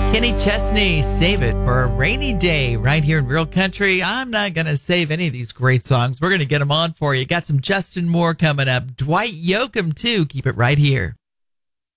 Kenny Chesney, Save It for a Rainy Day right here in Real Country. I'm not going to save any of these great songs. We're going to get them on for you. Got some Justin Moore coming up. Dwight Yoakam, too. Keep it right here.